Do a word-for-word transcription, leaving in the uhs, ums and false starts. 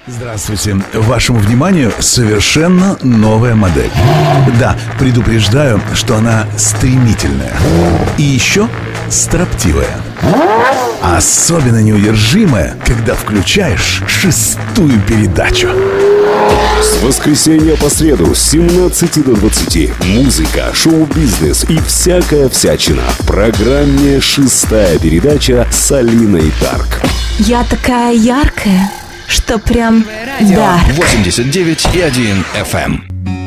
Здравствуйте. Вашему вниманию совершенно новая модель. Да, предупреждаю, что она стремительная. И еще строптивая. Особенно неудержимая, когда включаешь шестую передачу. С воскресенья по среду с семнадцати до двадцати музыка, шоу-бизнес и всякая всячина в программе «Шестая передача» с Алиной Тарк. Я такая яркая, что прям дар. восемьдесят девять и один эф эм.